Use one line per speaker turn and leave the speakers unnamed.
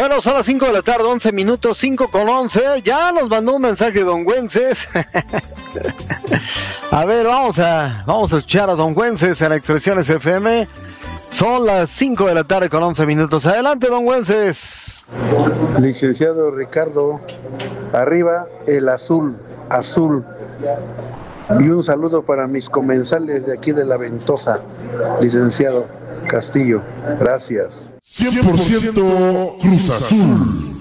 Bueno, son las 5 de la tarde, 11 minutos, 5:11. Ya nos mandó un mensaje Don Güences. A ver, vamos a escuchar a Don Güences en Expresiones FM. Son las 5 de la tarde con 11 minutos. Adelante, Don Güences.
Licenciado Ricardo, arriba el azul. Y un saludo para mis comensales de aquí de La Ventosa, licenciado Castillo. Gracias.
100% Cruz Azul.